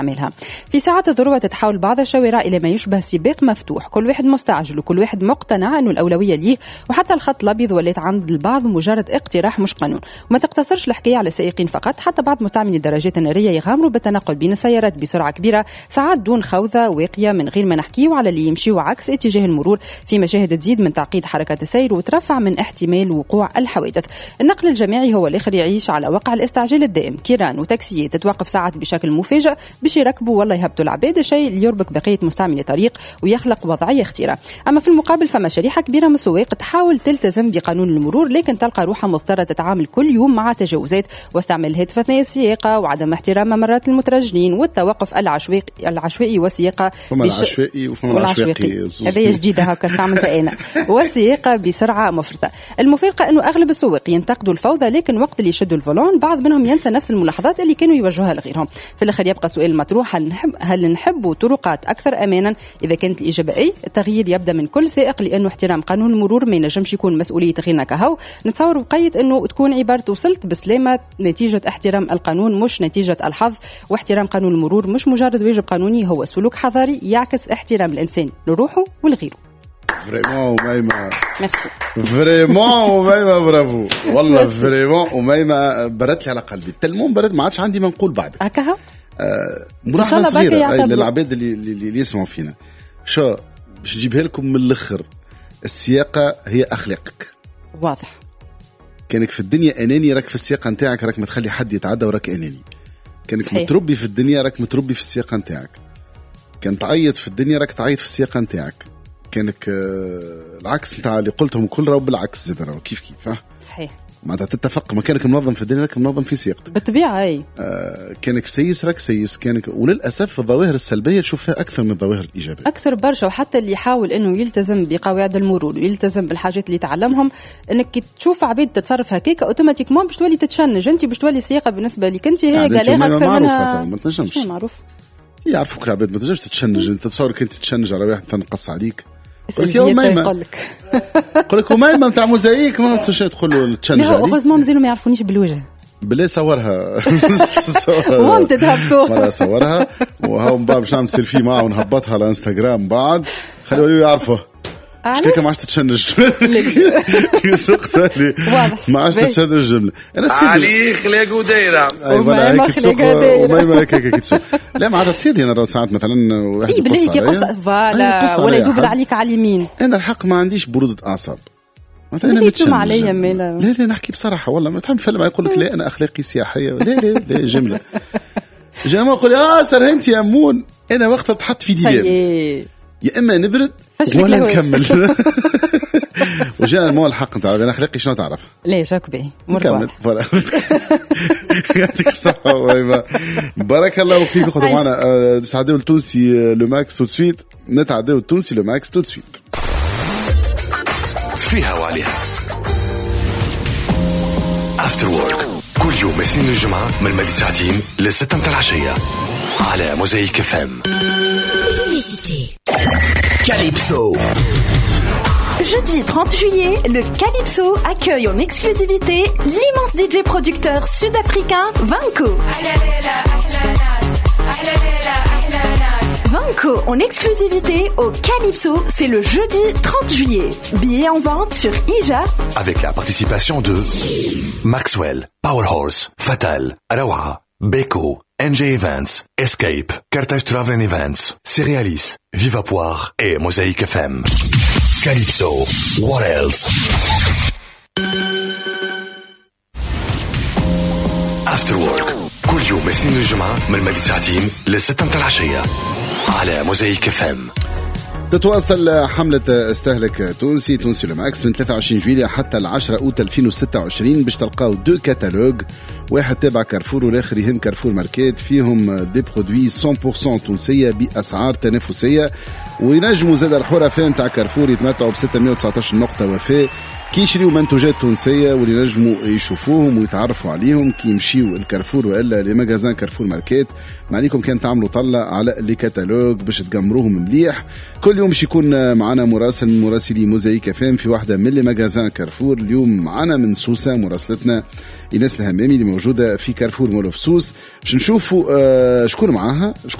عملها. في ساعة الذروة تتحول بعض الشوارع إلى ما يشبه سباق مفتوح، كل واحد مستعجل وكل واحد مقتنع أنه الأولوية ليه، وحتى الخط الأبيض ولات عند البعض مجرد اقتراح مش قانون. وما تقتصرش الحكاية على السائقين فقط، حتى بعض مستعملي الدراجات النارية يغامروا بالتنقل بين السيارات بسرعة كبيرة، ساعات دون خوذة واقية، من غير ما نحكيو على اللي يمشيوا عكس اتجاه المرور، في مشاهد تزيد من تعقيد حركة السير وترفع من احتمال وقوع الحوادث. النقل الجماعي هو الآخر يعيش على وقع الاستعجال الدائم، كيران وتاكسيات تتوقف ساعات بشكل مفاجئ باش يركبوا والله يهبطوا العباد، الشيء اللي يربك بقية مستعملي طريق ويخلق وضعية خطيرة. أما في المقابل فما شريحة كبيرة من السواق تحاول تلتزم بقانون المرور، لكن تلقى روحها مضطرة تتعامل كل يوم مع تجاوزات واستعمال الهاتف أثناء السياقة، وعدم احترام ممرات المترجلين، والتوقف العشوائي والسياقة العشوائي وفما العشوائي هذه جديدة هكا استعملتها أنا والسياقة بسرعة مفرطة. المفارقة أنه أغلب السواق ينتقدوا الفوضى، لكن وقت اللي يشدوا الفولون بعض منهم ينسى نفس الملاحظات اللي كانوا يوجهوها لغيرهم. في الآخر يبقى سؤال المطروح، هل نحب طرقات أكثر أمانا؟ إذا كانت الإجابة أي، التغيير يبدأ من كل سائق، لأنه احترام قانون المرور ما ينجمش يكون مسؤولية غيرنا كهو. نتصور بقيت أنه تكون عبارة وصلت بسلامة نتيجة احترام القانون مش نتيجة الحظ، واحترام قانون المرور مش مجرد واجب قانوني، هو سلوك حضاري يعكس احترام الإنسان لروحه ولغيره. فريمون أميمة ميرسي فريمون أميمة برافو والله فريمون أميمة برت لي على قلبي تلمون برد ما عادش عندي ما نقول بعد هكا ملاحظة صغيرة للعباد اللي يسمعوا فينا. شو باش نجيبها لكم من الآخر، السياقة هي أخلاقك. واضح. كانك في الدنيا أناني راك في السياقة نتاعك، راك ما تخلي حد يتعدى وراك أناني. كانك صحيح. متربي في الدنيا راك متربي في السياقة نتاعك. كان تعيط في الدنيا راك تعيط في السياقة نتاعك. كانك العكس نتاع اللي قلتهم كل راهو بالعكس زاد راهو كيف صحيح. معناتها تتفق، ما كانك منظم في الدنيا راك منظم في سياقتك بالطبيعة. أي كانك سيس راك سيس كانك. وللأسف الظواهر السلبية تشوف فيها أكثر من الظواهر الإيجابية، أكثر برشا. وحتى اللي يحاول إنه يلتزم بقواعد المرور ويلتزم بالحاجات اللي تعلمهم، إنك تشوف عبيد تتصرف هكاك أوتوماتيكمون باش تولي تتشنج أنت، باش تولي السياقة بالنسبة لك أنت هي قليغة أكثر منها. ما تنجمش معروف يعرفوك العباد، ما تنجمش تتشنج. أنت تصور كنت تتشنج على واحد تنقص عليك يقول لك ومايمة نتاع موزايك ما تقول له تشنج عليك. غزمون مازالوا ما يعرفونيش بالوجه بلا صورها وانت تهبطوا مرة صورها وهاو من بعد باش نعمل سيلفي معه ونهبطها على انستغرام بعد خليه يعرفه مش كيكا ما عادش تتشنج ما عادش تتشنج الجملة علي خلاق ودايرة وما هيك كتسوق لا ما عادة تصير لي أنا ساعات مثلا واحد يقص عليا ولا يدوبل عليك على اليمين. أنا الحق ما عنديش برودة أعصاب مثلا نتشنج عليا لا نحكي بصراحة والله ما تحب فيلم يقول لك لا أنا أخلاقي سياحية لا جملة جماعة يقول يا سر أنت يا أمون أنا وقتها تحط في دياب يا إما نبرد ولا نكمل وجانا المول الحق نتاع أنا أخلاقي شنو تعرف ليه شاك به نكمل يعطيك الصحة بارك الله فيك. خذوا معنا نتعداو التونسي لو ماكس تو سويت نتعداو التونسي لو ماكس تو سويت فيها وعليها After Work كل يوم اثنين الجمعة من مدى ساعتين لستة متاع العشية على موزايك اف ام. Calypso. Jeudi 30 juillet, le Calypso accueille en exclusivité l'immense DJ producteur sud-africain Vanco. Vanco en exclusivité au Calypso, c'est le jeudi 30 juillet. Billets en vente sur IJA. Avec la participation de Maxwell, Powerhorse, Fatal, Arawa, Beko, NJ Events, Escape, Carthage Travel Events, Cerealis, Viva Poire et Mosaïque FM. Calypso, what else? After Work كل يوم اثنين الجمعة من مدى ساعتين لستة متاع العشية على موزايك اف ام. تتواصل حملة استهلك تونسي لو ماكس من 23 جويلية حتى 10 أوت 2026 باش تلقاو دو كاتالوج، واحد تابع كارفور والاخر يهم كارفور ماركات، فيهم دي برودوي 100% تونسية بأسعار تنافسية، وينجموا زاد الحرفاء نتاع كارفور يتمتعوا ب 619 نقطة وفاء كي يشريوا منتوجات تونسية، واللي نجموا يشوفوهم ويتعرفوا عليهم كي يمشيوا الكارفور والا لي ماغازان كارفور ماركات. ما عليكم كان تعملوا طلة على لي كاتالوج باش تقمروهم مليح. كل يوم باش يكون معنا مراسل من مراسلي موزايك فام في واحدة من لي ماغازان كارفور. اليوم معنا من سوسة مراسلتنا ايناس الهمامي اللي موجوده في كارفور مول اوف سوس باش نشوفوا شكون معاها.